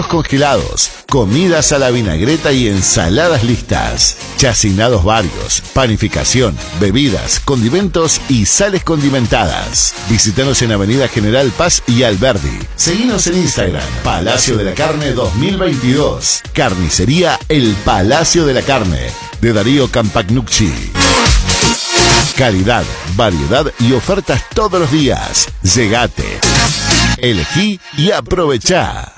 pescados congelados, comidas a la vinagreta y ensaladas listas. Chacinados varios, panificación, bebidas, condimentos y sales condimentadas. Visítanos en Avenida General Paz y Alberdi. Seguinos en Instagram, Palacio de la Carne 2022. Carnicería El Palacio de la Carne, de Darío Campagnucci. Calidad, variedad y ofertas todos los días. Llegate, elegí y aprovechá.